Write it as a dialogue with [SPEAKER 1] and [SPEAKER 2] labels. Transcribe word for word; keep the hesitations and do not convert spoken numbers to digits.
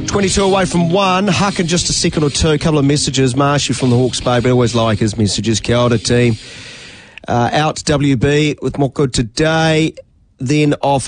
[SPEAKER 1] twenty-two away from one. Huck in just a second or two. A couple of messages. Marshy from the Hawke's Bay, but I always like his messages. Kia ora, team. Uh, out to W B with more good today. Then off